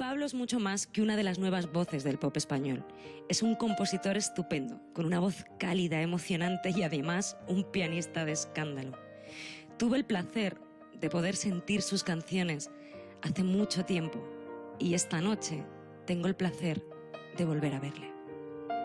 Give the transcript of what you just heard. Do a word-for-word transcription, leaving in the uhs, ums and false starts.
Pablo es mucho más que una de las nuevas voces del pop español. Es un compositor estupendo, con una voz cálida, emocionante y además un pianista de escándalo. Tuve el placer de poder sentir sus canciones hace mucho tiempo y esta noche tengo el placer de volver a verle.